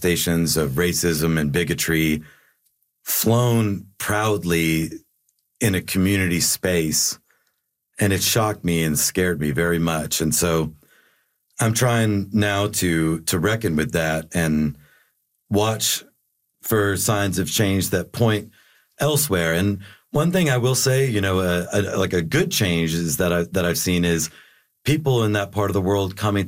manifestations of racism and bigotry flown proudly in a community space. And it shocked me and scared me very much. And so I'm trying now to reckon with that and watch for signs of change that point elsewhere. And one thing I will say, like a good change is that I've seen is people in that part of the world coming